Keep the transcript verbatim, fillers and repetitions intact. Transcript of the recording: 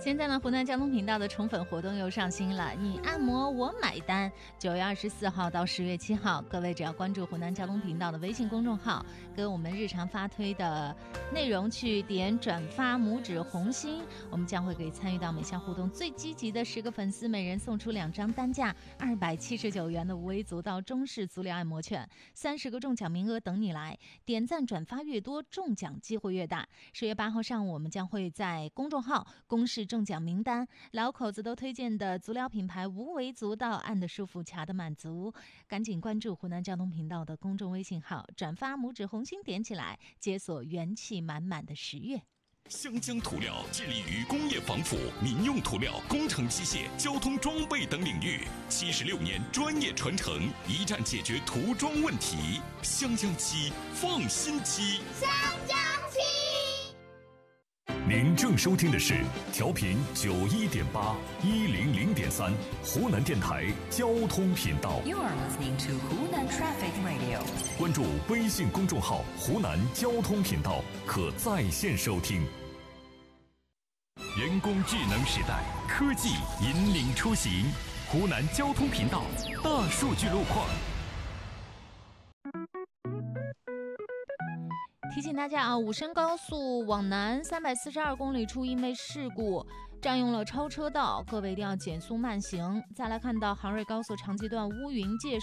现在呢，湖南交通频道的宠粉活动又上新了，你按摩我买单。九月二十四号到十月七号，各位只要关注湖南交通频道的微信公众号，跟我们日常发推的内容去点转发拇指红心，我们将会可以参与到每项互动最积极的十个粉丝，每人送出两张单价二百七十九元的无微足到中式足疗按摩券，三十个中奖名额等你来。点赞转发越多，中奖机会越大。十月八号上午，我们将会在公众号公示中奖名单，老口子都推荐的足疗品牌无为足道，按的舒服，卡的满足。赶紧关注湖南交通频道的公众微信号，转发拇指红心点起来，解锁元气满满的十月。 湘江涂料致力于工业防腐、民用涂料、工程机械、交通装备等领域，七十六年专业传承，一站解决涂装问题。湘江漆，放心漆。 湘江漆。 您正收听的是调频九一点八一零零点三湖南电台交通频道。 You are listening to Hunan Traffic Radio。 关注微信公众号“湖南交通频道”，可在线收听。人工智能时代，科技引领出行。湖南交通频道大数据路况。 提醒大家啊，武深高速往南三百四十二公里处因为事故占用了超车道，各位一定要减速慢行。再来看到杭瑞高速长吉段乌云界